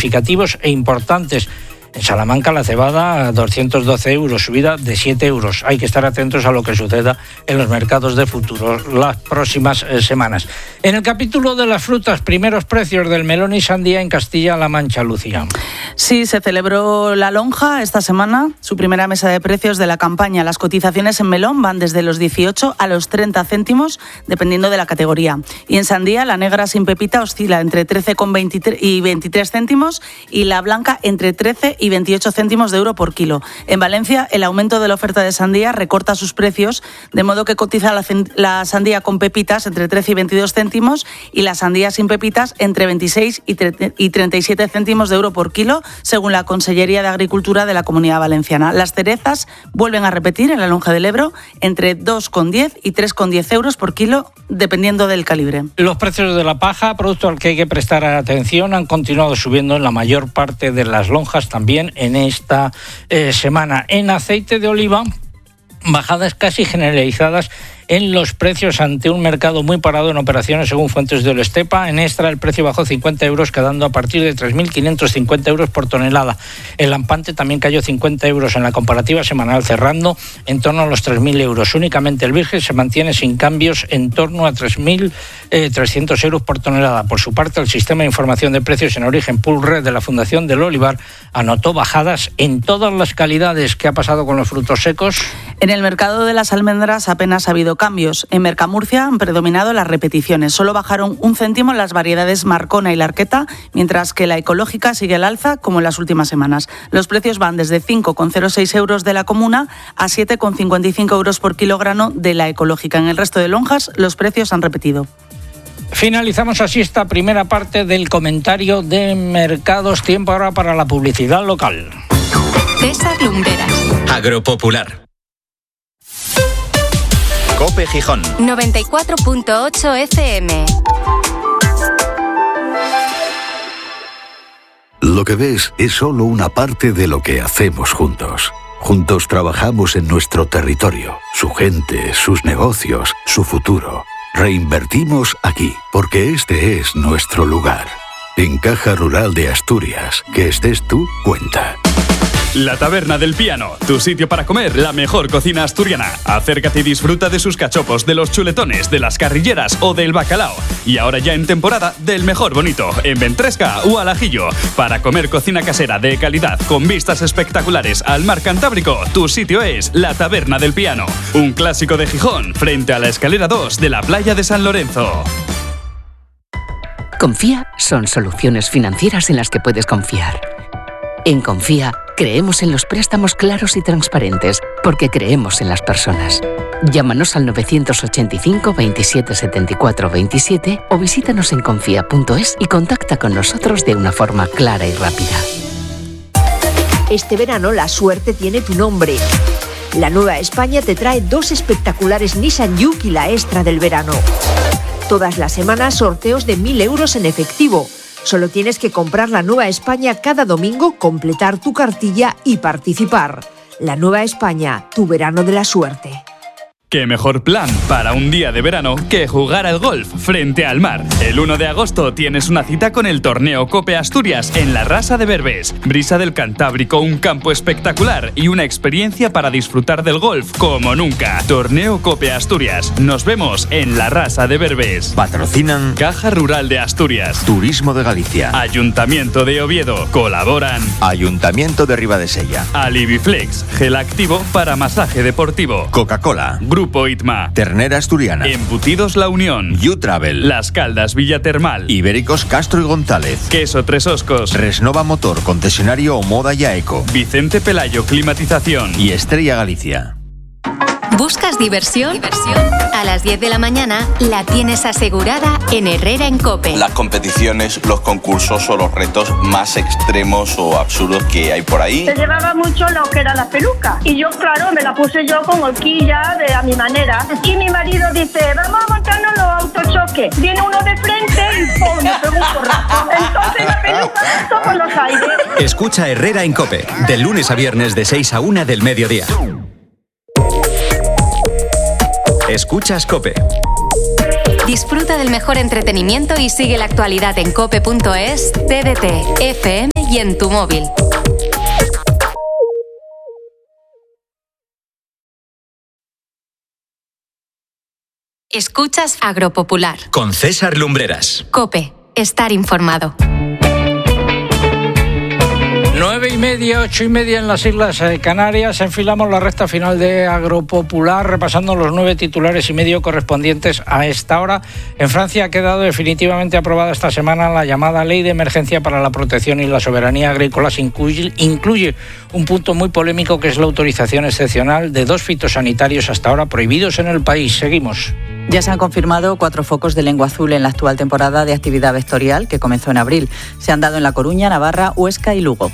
significativos e importantes. En Salamanca la cebada 212 euros, subida de 7 euros. Hay que estar atentos a lo que suceda en los mercados de futuros las próximas semanas. En el capítulo de las frutas, primeros precios del melón y sandía en Castilla-La Mancha, Lucía. Sí, se celebró la lonja esta semana, su primera mesa de precios de la campaña. Las cotizaciones en melón van desde los 18 a los 30 céntimos, dependiendo de la categoría. Y en sandía, la negra sin pepita oscila entre 13,23 y 23 céntimos y la blanca entre 13 y 28 céntimos de euro por kilo. En Valencia, el aumento de la oferta de sandía recorta sus precios, de modo que cotiza la sandía con pepitas entre 13 y 22 céntimos y la sandía sin pepitas entre 26 y 37 céntimos de euro por kilo, según la Consellería de Agricultura de la Comunidad Valenciana. Las cerezas vuelven a repetir en la lonja del Ebro entre 2,10 y 3,10 euros por kilo, dependiendo del calibre. Los precios de la paja, producto al que hay que prestar atención, han continuado subiendo en la mayor parte de las lonjas también en esta semana. En aceite de oliva, bajadas casi generalizadas en los precios ante un mercado muy parado en operaciones según fuentes de Olestepa. En Extra el precio bajó 50 euros, quedando a partir de 3.550 euros por tonelada. El lampante también cayó 50 euros en la comparativa semanal, cerrando en torno a los 3.000 euros. Únicamente el virgen se mantiene sin cambios en torno a 3.300 euros por tonelada. Por su parte, el sistema de información de precios en origen Pool Red de la Fundación del Olivar anotó bajadas en todas las calidades. ¿Qué ha pasado con los frutos secos? En el mercado de las almendras apenas ha habido cambios. En Mercamurcia han predominado las repeticiones. Solo bajaron 1 céntimo las variedades Marcona y Larqueta, mientras que la ecológica sigue al alza como en las últimas semanas. Los precios van desde 5,06 euros de la comuna a 7,55 euros por kilogramo de la ecológica. En el resto de lonjas los precios han repetido. Finalizamos así esta primera parte del comentario de mercados. Tiempo ahora para la publicidad local. César Lumberas. Agropopular. COPE Gijón 94.8 FM. Lo que ves es solo una parte de lo que hacemos juntos. Juntos trabajamos en nuestro territorio, su gente, sus negocios, su futuro. Reinvertimos aquí, porque este es nuestro lugar. En Caja Rural de Asturias, que estés tú, cuenta. La Taberna del Piano, tu sitio para comer la mejor cocina asturiana. Acércate y disfruta de sus cachopos, de los chuletones, de las carrilleras o del bacalao. Y ahora ya en temporada del mejor bonito, en Ventresca o al Ajillo. Para comer cocina casera de calidad con vistas espectaculares al mar Cantábrico, tu sitio es La Taberna del Piano. Un clásico de Gijón, frente a la escalera 2 de la playa de San Lorenzo. Confía son soluciones financieras en las que puedes confiar. En Confía, creemos en los préstamos claros y transparentes, porque creemos en las personas. Llámanos al 985 27 74 27 o visítanos en confía.es y contacta con nosotros de una forma clara y rápida. Este verano la suerte tiene tu nombre. La Nueva España te trae 2 espectaculares Nissan Juke y la Extra del verano. Todas las semanas sorteos de 1.000 euros en efectivo. Solo tienes que comprar la Nueva España cada domingo, completar tu cartilla y participar. La Nueva España, tu verano de la suerte. ¿Qué mejor plan para un día de verano que jugar al golf frente al mar? El 1 de agosto tienes una cita con el torneo COPE Asturias en la Rasa de Berbés. Brisa del Cantábrico, un campo espectacular y una experiencia para disfrutar del golf como nunca. Torneo COPE Asturias. Nos vemos en la Rasa de Berbés. Patrocinan Caja Rural de Asturias, Turismo de Galicia, Ayuntamiento de Oviedo. Colaboran Ayuntamiento de Ribadesella, Aliviflex, gel activo para masaje deportivo, Coca-Cola, Grupo ITMA, Ternera Asturiana, Embutidos La Unión, U-Travel, Las Caldas Villa Termal, Ibéricos Castro y González, Queso Tres Oscos, Resnova Motor, concesionario Moda y Eco, Vicente Pelayo Climatización y Estrella Galicia. ¿Buscas diversión? A las 10 de la mañana la tienes asegurada en Herrera en COPE. Las competiciones, los concursos o los retos más extremos o absurdos que hay por ahí. Se llevaba mucho lo que era la peluca y yo, claro, me la puse yo con horquilla a mi manera. Y mi marido dice, vamos a montarnos los autochoques. Viene uno de frente y ¡pum! Me pegó un porrazo. Entonces la peluca saltó por los aires. Escucha Herrera en COPE, de lunes a viernes de 6 a 1 del mediodía. Escuchas COPE. Disfruta del mejor entretenimiento y sigue la actualidad en cope.es, TDT, FM y en tu móvil. Escuchas Agropopular. Con César Lumbreras. COPE. Estar informado. 9:30, 8:30 en las Islas Canarias. Enfilamos la recta final de Agropopular, repasando los 9 titulares y medio correspondientes a esta hora. En Francia ha quedado definitivamente aprobada esta semana la llamada Ley de Emergencia para la Protección y la Soberanía Agrícolas. Incluye un punto muy polémico, que es la autorización excepcional de 2 fitosanitarios hasta ahora prohibidos en el país. Seguimos. Ya se han confirmado 4 focos de lengua azul en la actual temporada de actividad vectorial, que comenzó en abril. Se han dado en La Coruña, Navarra, Huesca y Lugo.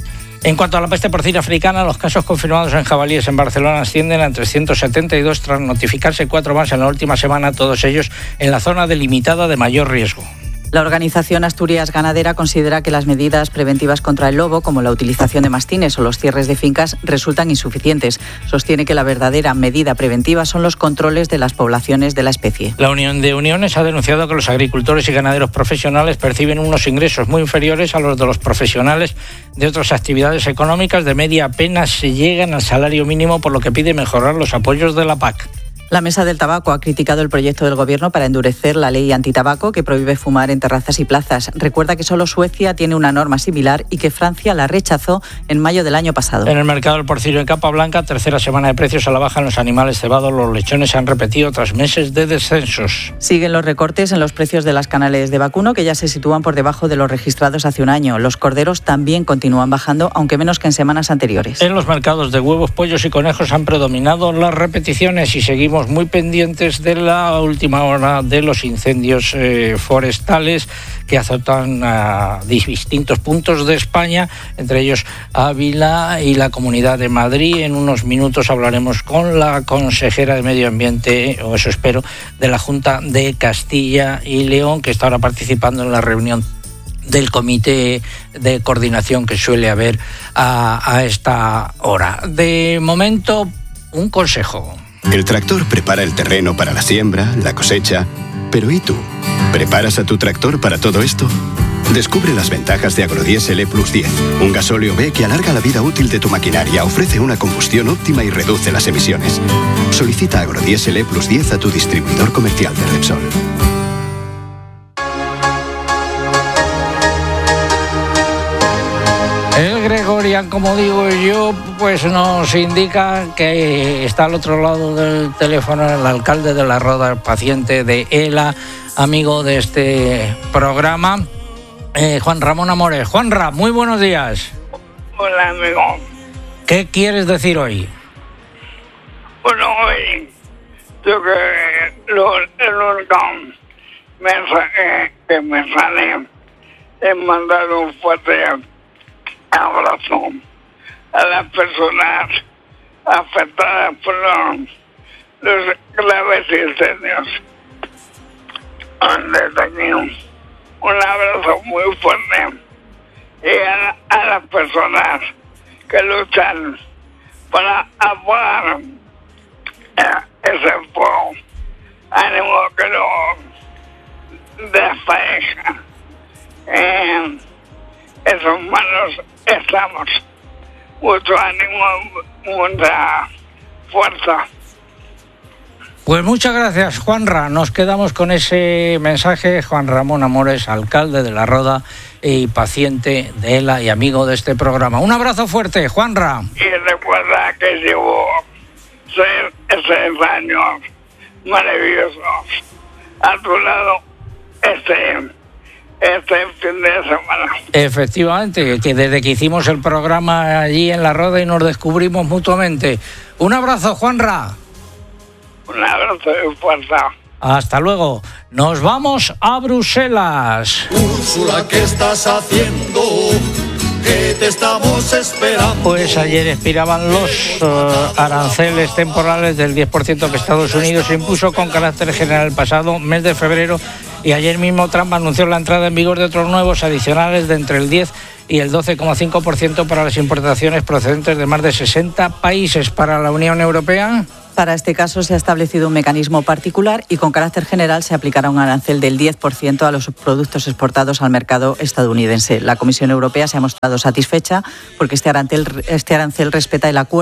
En cuanto a la peste porcina africana, los casos confirmados en jabalíes en Barcelona ascienden a 372 tras notificarse 4 más en la última semana, todos ellos en la zona delimitada de mayor riesgo. La organización Asturias Ganadera considera que las medidas preventivas contra el lobo, como la utilización de mastines o los cierres de fincas, resultan insuficientes. Sostiene que la verdadera medida preventiva son los controles de las poblaciones de la especie. La Unión de Uniones ha denunciado que los agricultores y ganaderos profesionales perciben unos ingresos muy inferiores a los de los profesionales de otras actividades económicas. De media apenas se llegan al salario mínimo, por lo que pide mejorar los apoyos de la PAC. La Mesa del Tabaco ha criticado el proyecto del Gobierno para endurecer la ley antitabaco que prohíbe fumar en terrazas y plazas. Recuerda que solo Suecia tiene una norma similar y que Francia la rechazó en mayo del año pasado. En el mercado del porcino en Capa Blanca, tercera semana de precios a la baja en los animales cebados. Los lechones se han repetido tras meses de descensos. Siguen los recortes en los precios de las canales de vacuno, que ya se sitúan por debajo de los registrados hace un año. Los corderos también continúan bajando, aunque menos que en semanas anteriores. En los mercados de huevos, pollos y conejos han predominado las repeticiones y seguimos muy pendientes de la última hora de los incendios forestales que azotan a distintos puntos de España, entre ellos Ávila y la Comunidad de Madrid. En unos minutos hablaremos con la consejera de Medio Ambiente, o eso espero, de la Junta de Castilla y León, que está ahora participando en la reunión del comité de coordinación que suele haber a esta hora. De momento, un consejo. El tractor prepara el terreno para la siembra, la cosecha. Pero ¿y tú? ¿Preparas a tu tractor para todo esto? Descubre las ventajas de Agrodiesel E+10, un gasóleo B que alarga la vida útil de tu maquinaria, ofrece una combustión óptima y reduce las emisiones. Solicita Agrodiesel E+10 a tu distribuidor comercial de Repsol. El Gregorian, como digo yo, pues nos indica que está al otro lado del teléfono el alcalde de La Roda, paciente de ELA, amigo de este programa, Juan Ramón Amores. Juanra, muy buenos días. Hola, amigo. ¿Qué quieres decir hoy? Bueno, hoy yo que el único mensaje que me sale es mandar un fuerte abrazo a las personas afectadas por los graves incendios. Desde aquí, un abrazo muy fuerte y a las personas que luchan para apagar ese fuego. Ánimo que no desfallezca. En sus manos estamos. Mucho ánimo, mucha fuerza. Pues muchas gracias, Juanra. Nos quedamos con ese mensaje. Juan Ramón Amores, alcalde de La Roda y paciente de ELA y amigo de este programa. Un abrazo fuerte, Juanra. Y recuerda que llevo 6 años maravillosos a tu lado este fin de semana. Efectivamente, que desde que hicimos el programa allí en La Roda y nos descubrimos mutuamente. Un abrazo, Juanra. Un abrazo de fuerza. Hasta luego. Nos vamos a Bruselas. Úrsula, ¿qué estás haciendo? Que te estamos esperando. Pues ayer expiraban los aranceles temporales del 10% que Estados Unidos impuso con carácter general el pasado mes de febrero, y ayer mismo Trump anunció la entrada en vigor de otros nuevos adicionales de entre el 10 y el 12,5% para las importaciones procedentes de más de 60 países. Para la Unión Europea, Para este caso se ha establecido un mecanismo particular y con carácter general se aplicará un arancel del 10% a los productos exportados al mercado estadounidense. La Comisión Europea se ha mostrado satisfecha porque este arancel respeta el acuerdo